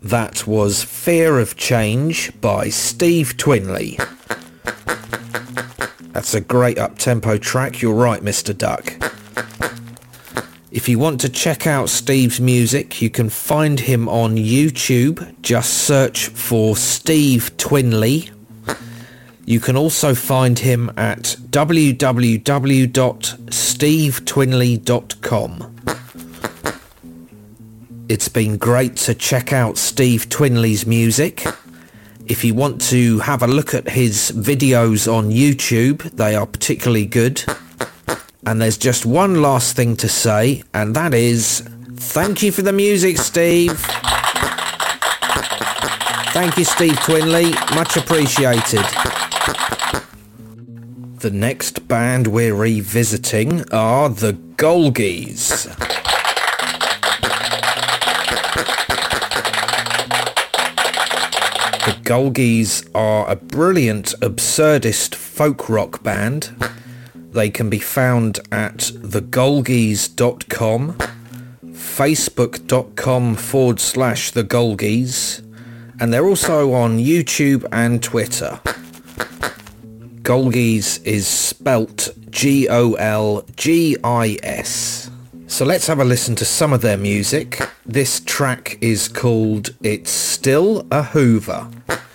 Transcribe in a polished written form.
That was Fear of Change by Steve Twinley. That's a great up-tempo track, you're right, Mr. Duck. If you want to check out Steve's music, you can find him on YouTube. Just search for Steve Twinley. You can also find him at www.stevetwinley.com. It's been great to check out Steve Twinley's music. If you want to have a look at his videos on YouTube, they are particularly good. And there's just one last thing to say, and that is, thank you for the music, Steve. Thank you, Steve Twinley. Much appreciated. The next band we're revisiting are the Golgies. The Golgies are a brilliant absurdist folk rock band. They can be found at thegolgies.com, facebook.com/The Golgies, and they're also on YouTube and Twitter. Golgies is spelt Golgis. So let's have a listen to some of their music. This track is called It's Still a Hoover.